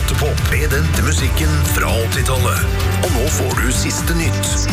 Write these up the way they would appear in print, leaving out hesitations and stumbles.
Teaterpop med den musikken fra 80-tallet. Og nå får du siste nytt.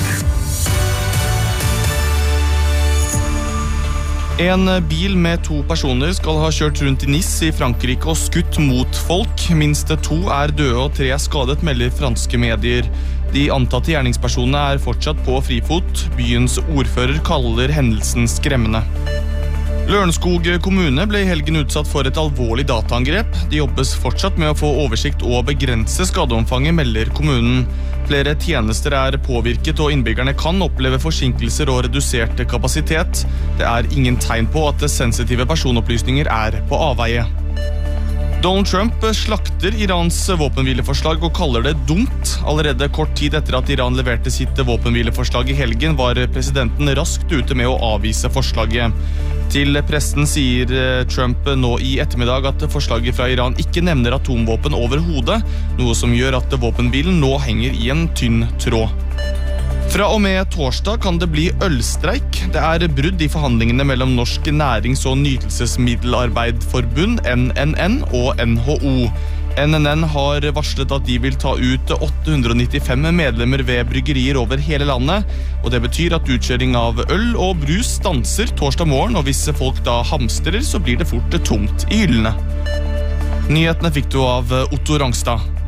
En bil med 2 personer skal ha kjørt rundt i Nice i Frankrike og skutt mot folk. Minst 2 er døde og 3 er skadet, melder franske medier. De antatte gjerningspersonene er fortsatt på frifot. Byens ordfører kaller hendelsen skremmende. Lørenskog kommune ble i helgen utsatt for et alvorlig dataangrep. Det jobbes fortsatt med å få oversikt og begrense skadeomfanget, melder kommunen. Flere tjenester er påvirket, og innbyggerne kan oppleve forsinkelser og redusert kapasitet. Det er ingen tegn på at sensitive personopplysninger er på avveie. Donald Trump slakter Irans våpenhvileforslag og kaller det dumt. Allerede kort tid etter at Iran leverte sitt våpenhvileforslag i helgen, var presidenten raskt ute med å avvise forslaget. Til pressen sier Trump nå i ettermiddag at forslaget fra Iran ikke nevner atomvåpen overhodet, noe som gjør at våpenhvilen nå henger i en tynn tråd. Fra og med torsdag kan det bli ølstreik. Det er brudd i forhandlingene mellom Norsk Nærings- og Nytelsesmiddelarbeidforbund, NNN, og NHO. NNN har varslet at de vil ta ut 895 medlemmer ved bryggerier over hele landet, og det betyr at utkjøring av øl og brus stanser torsdag morgen, og hvis folk da hamstrer, så blir det fort tomt i hyllene. Nyhetene fikk du av Otto Rangstad.